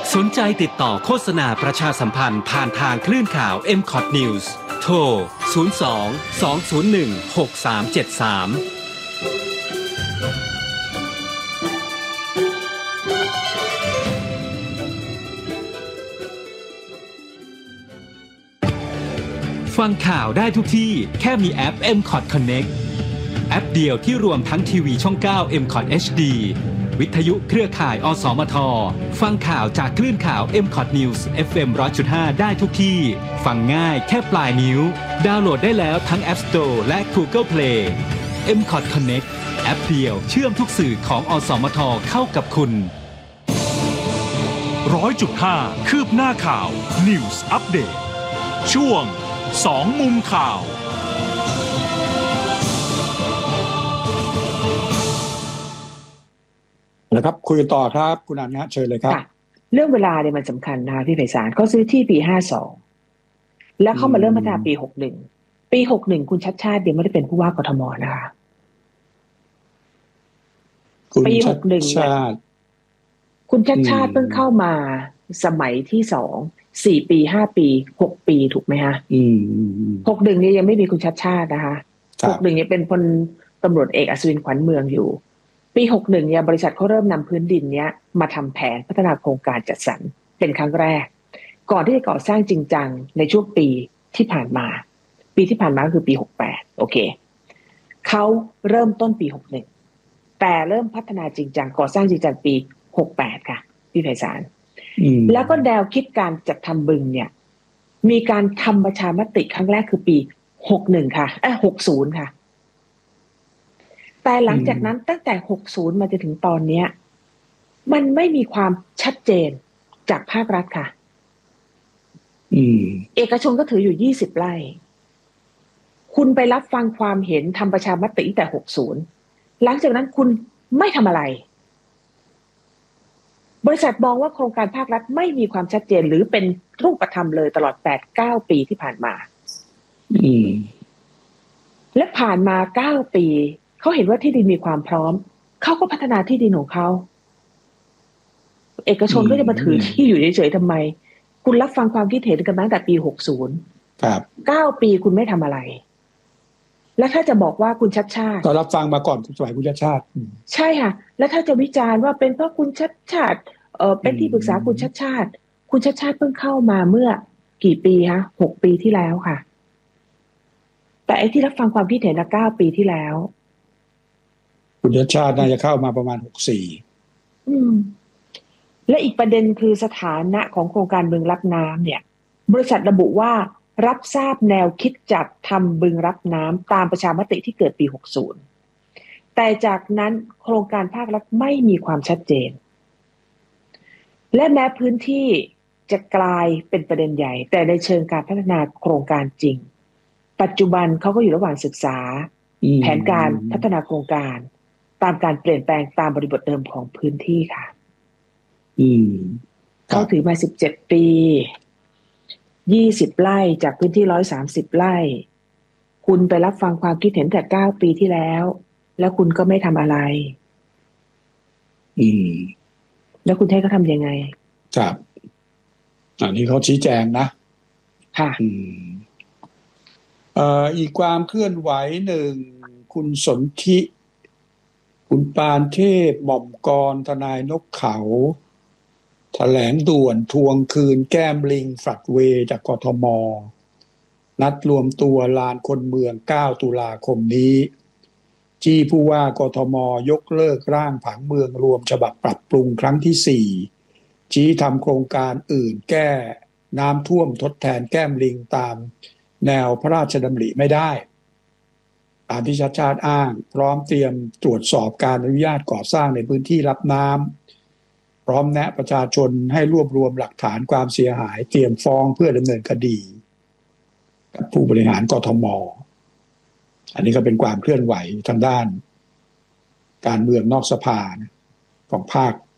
สนใจติดต่อโฆษณาประชาสัมพันธ์ผ่านทางคลื่นข่าว MCOT News โทร 02-201-6373ฟังข่าวได้ทุกที่แค่มีแอป MCOT Connect แอปเดียวที่รวมทั้งทีวีช่อง 9 MCOT HD วิทยุเครือข่ายอสมทฟังข่าวจากคลื่นข่าว MCOT News FM 100.5 ได้ทุกที่ฟังง่ายแค่ปลายนิ้วดาวน์โหลดได้แล้วทั้ง App Store และ Google Play MCOT Connect แอปเดียวเชื่อมทุกสื่อของอสมทเข้ากับคุณ 100.5 คืบหน้าข่าว News Update ช่วง2 มุมข่าวนะครับคุยกันต่อครับคุณอันนะเชิญเลยครับเรื่องเวลาเนี่ยมันสำคัญนะคะพี่ไพศาลเขาซื้อที่ปี52แล้วเข้ามาเริ่มพัฒนาปี61ปี61คุณชัชชาติเดี๋ยวไม่ได้เป็นผู้ว่ากทมนะคะปี61คุณชัชชาติเพิ่งเข้ามาสมัยที่4 ปี5 ปี6 ปีถูกไหมคะ61นี่ยังไม่มีคุณชัชชาตินะคะ61ยังเป็นพลตำรวจเอกอัศวินขวัญเมืองอยู่ปี61เนี่ยบริษัทเขาเริ่มนำพื้นดินเนี้ยมาทำแผนพัฒนาโครงการจัดสรรเป็นครั้งแรกก่อนที่จะก่อสร้างจริงจังในช่วงปีที่ผ่านมาก็คือปี68โอเคเขาเริ่มต้นปี61แต่เริ่มพัฒนาจริงจังก่อสร้างจริงจังปี68ค่ะพี่ไพศาลแล้วก็แนวคิดการจัดทำบึงเนี่ยมีการทำประชามติครั้งแรกคือปี61ค่ะ60ค่ะแต่หลังจากนั้นตั้งแต่60มาจนถึงตอนนี้มันไม่มีความชัดเจนจากภาครัฐค่ะเอกชนก็ถืออยู่20 ไร่คุณไปรับฟังความเห็นทำประชามติแต่60หลังจากนั้นคุณไม่ทำอะไรบริษัทมองว่าโครงการภาครัฐไม่มีความชัดเจนหรือเป็นรูปธรรมเลยตลอด 8-9 ปีที่ผ่านมาและผ่านมา9 ปีเขาเห็นว่าที่ดินมีความพร้อมเขาก็พัฒนาที่ดินของเขาเอกชนก็จะมาถือที่อยู่เฉยๆทำไมคุณรับฟังความคิดเห็นกันมาตั้งแต่ปี60ครับ9 ปีคุณไม่ทำอะไรแล้วถ้าจะบอกว่าคุณชัชชาติก็รับฟังมาก่อนสมัยคุณชัชชาติใช่ค่ะแล้วถ้าจะวิจารณ์ว่าเป็นเพราะคุณชัชชาติเป็นที่ปรึกษาคุณชัชชาติเพิ่งเข้ามาเมื่อกี่ปีคะ6 ปีที่แล้วค่ะแต่ไอ้ที่รับฟังความคิดเห็น9 ปีที่แล้วคุณชัชชาติน่าจะเข้ามาประมาณ 64และอีกประเด็นคือสถานะของโครงการบึงรับน้ำเนี่ยบริษัทระบุว่ารับทราบแนวคิดจัดทำบึงรับน้ำตามประชามติที่เกิดปี60แต่จากนั้นโครงการภาครัฐไม่มีความชัดเจนและแม้พื้นที่จะกลายเป็นประเด็นใหญ่แต่ในเชิงการพัฒนาโครงการจริงปัจจุบันเขาก็อยู่ระหว่างศึกษาแผนการพัฒนาโครงการตามการเปลี่ยนแปลงตามบริบทเดิมของพื้นที่ค่ะเขาถือมา17 ปี20 ไร่จากพื้นที่130 ไร่คุณไปรับฟังความคิดเห็นแต่9 ปีที่แล้วแล้วคุณก็ไม่ทำอะไรแล้วคุณให้เขาทำยังไงครับอันนี้เขาชี้แจงนะค่ะอีกความเคลื่อนไหวหนึ่งคุณสนธิคุณปานเทพหม่อมกรทนายนกเขาแถลงด่วนทวงคืนแก้มลิงฝัดเวจากกทมนัดรวมตัวลานคนเมือง9 ตุลาคมนี้จี้ผู้ว่ากทมยกเลิกร่างผังเมืองรวมฉบับปรับปรุงครั้งที่4ชี้ทำโครงการอื่นแก้น้ำท่วมทดแทนแก้มลิงตามแนวพระราชดำริไม่ได้ตามที่ชัชชาติอ้างพร้อมเตรียมตรวจสอบการอนุญาตก่อสร้างในพื้นที่รับน้ำพร้อมแนะประชาชนให้รวบรวมหลักฐานความเสียหายเตรียมฟ้องเพื่อดำเนินคดีกับผู้บริหารกทมอันนี้ก็เป็นความเคลื่อนไหวทางด้านการเมืองนอกสภาของภาค